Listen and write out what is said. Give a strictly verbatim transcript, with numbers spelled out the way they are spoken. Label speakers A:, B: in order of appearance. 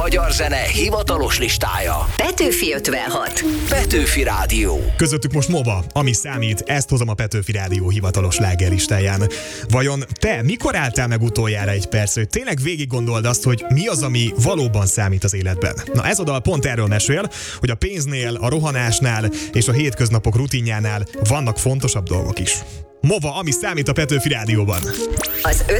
A: magyar zene hivatalos listája.
B: Petőfi ötvenhat.
A: Petőfi Rádió.
C: Közöttük most Mova, ami számít, ezt hozom a Petőfi Rádió hivatalos slágerlistáján. Vajon te mikor álltál meg utoljára egy perc, hogy tényleg végig gondold azt, hogy mi az, ami valóban számít az életben? Na ez a dal pont erről mesél, hogy a pénznél, a rohanásnál és a hétköznapok rutinjánál vannak fontosabb dolgok is. Mova, ami számít a Petőfi Rádióban.
B: Az